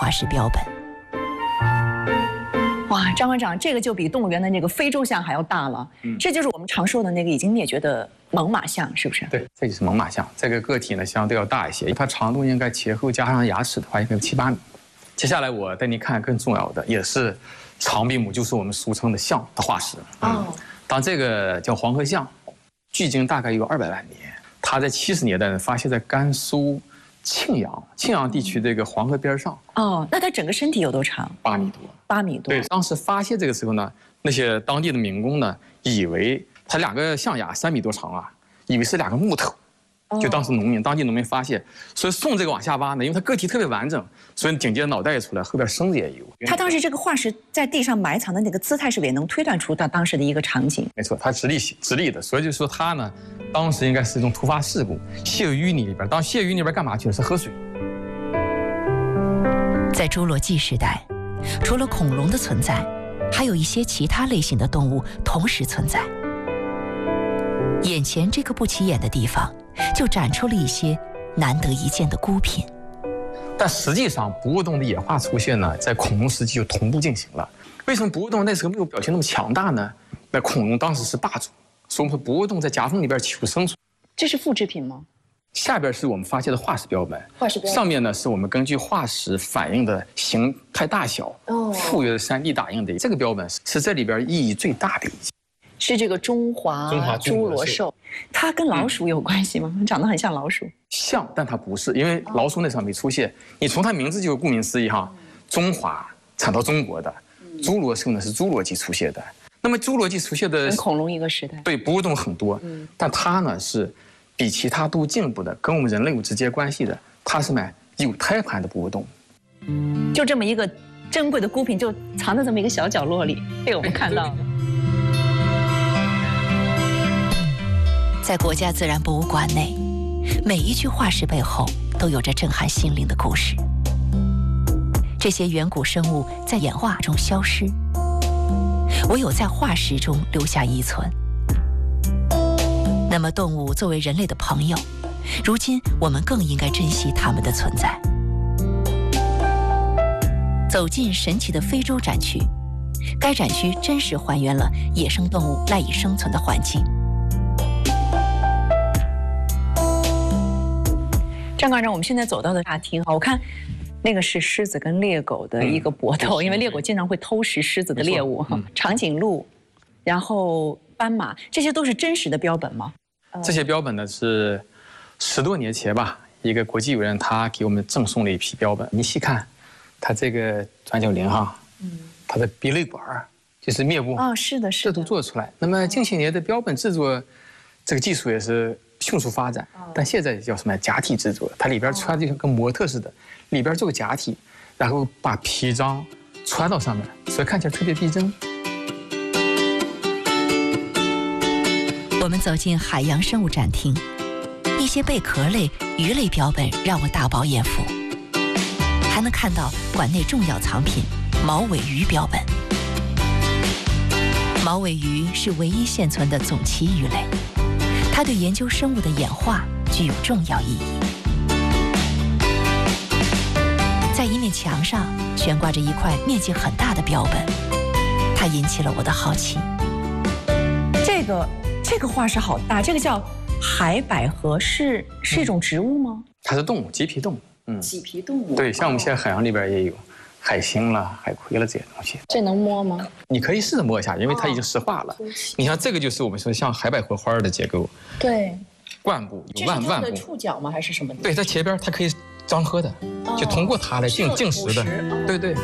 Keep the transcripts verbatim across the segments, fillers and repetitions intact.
化石标本。 哇，张馆长，这个就比动物园的那个非洲象还要大了。嗯，这就是我们常说的那个已经灭绝的猛犸象，是不是？ 对，这就是猛犸象。这个个体呢相对要大一些，它长度应该前后加上牙齿的话，应该有七八米。接下来我带你看更重要的，也是长臂目，就是我们俗称的象的化石。哦，当这个叫黄河象，距今大概有二百万年。它在七十年代呢发现在甘肃庆阳庆阳地区这个黄河边上。 哦，那它整个身体有多长？ 八米多。 八米多。 对，当时发现这个时候呢，那些当地的民工呢，以为它两个象牙三米多长啊，以为是两个木头。就当时农民，当地农民发现，所以送这个往下挖呢，因为它个体特别完整，所以紧接着脑袋也出来，后边身子也有。 他当时这个化石在地上埋藏的那个姿态，是不是也能推断出他当时的一个场景？ 没错，它直立直立的，所以就说它呢，当时应该是一种突发事故，陷入淤泥里边。当陷入淤泥里边干嘛去了？是喝水。 在侏罗纪时代，除了恐龙的存在，还有一些其他类型的动物同时存在。眼前这个不起眼的地方，就展出了一些难得一见的孤品。 但实际上，哺乳动物的演化出现呢，在恐龙时期就同步进行了。为什么哺乳动物那时候没有表现那么强大呢？那恐龙当时是霸主，所以我们说哺乳动物在夹缝里边求生存。 这是复制品吗？ 下边是我们发现的化石标本， 化石标本上面呢是我们根据化石反映的形态大小，哦，复原的 三 D 打印的。这个标本是这里边意义最大的一件。是这个中华中华侏罗兽，它跟老鼠有关系吗？嗯、长得很像老鼠， 像，但它不是，因为老鼠那时候没出现。你从它名字就顾名思义哈，中华产到中国的，侏罗兽呢是侏罗纪出现的。那么侏罗纪出现的跟恐龙一个时代， 对，哺乳动物很多，嗯，但它呢是比其他都进步的，跟我们人类有直接关系的。它是买有胎盘的哺乳动物， 就这么一个珍贵的孤品，就藏在这么一个小角落里，被我们看到了。 在国家自然博物馆内，每一具化石背后都有着震撼心灵的故事。这些远古生物在演化中消失，唯有在化石中留下遗存。那么，动物作为人类的朋友，如今我们更应该珍惜它们的存在。走进神奇的非洲展区，该展区真实还原了野生动物赖以生存的环境。 张馆长，我们现在走到的大厅哈，我看那个是狮子跟猎狗的一个搏斗，嗯、因为猎狗经常会偷食狮子的猎物。嗯、长颈鹿，然后斑马，这些都是真实的标本吗？ 这些标本呢是十多年前吧，一个国际友人他给我们赠送了一批标本。你细看，它这个转角鳞哈，嗯，它的鼻泪管就是面部哦，是的，是的， 这都做出来。那么近些年的标本制作，这个技术也是迅速发展，但现在叫什么假体制作？它里边穿的就像跟模特似的，里边做个假体，然后把皮张穿到上面，所以看起来特别逼真。 我们走进海洋生物展厅，一些贝壳类、鱼类标本让我大饱眼福，还能看到馆内重要藏品毛尾鱼标本。毛尾鱼是唯一现存的总鳍鱼类，它对研究生物的演化具有重要意义。在一面墙上悬挂着一块面积很大的标本，它引起了我的好奇。 这个这个化石好大，这个叫海百合，是是一种植物吗？ 它是动物，棘皮动物。 嗯，棘皮动物。 对，像我们现在海洋里边也有海星啦、海葵了这些东西。 这能摸吗？ 你可以试着摸一下，因为它已经石化了。哦、你像这个就是我们说像海百合花的结构。 对。 冠部有万万部。 这是它的触角吗？还是什么？ 对，在前边它可以张合的，哦、就通过它来进进食的。哦、对对。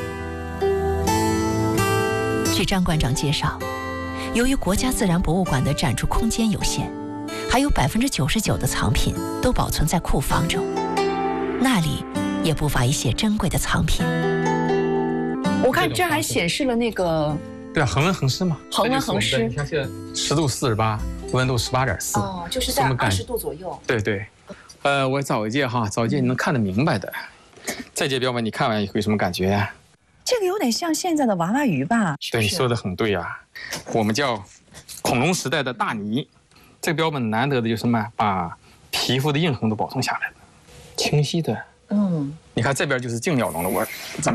据张馆长介绍，由于国家自然博物馆的展出空间有限，还有百分之九十九的藏品都保存在库房中，那里也不乏一些珍贵的藏品。 我看这还显示了那个， 对啊，恒温恒湿嘛， 恒温恒湿。 你看现在湿度四十八，温度十八点四， 哦，就是在二十度左右。 对对，呃，我找一件哈，找一件你能看得明白的。这件标本你看完以后有什么感觉呀？ 这个有点像现在的娃娃鱼吧？ 对，你说的很对啊，我们叫恐龙时代的大泥。这个标本难得的就是什么？把皮肤的印痕都保存下来了，清晰的。嗯，你看这边就是静鸟笼了，我咱们。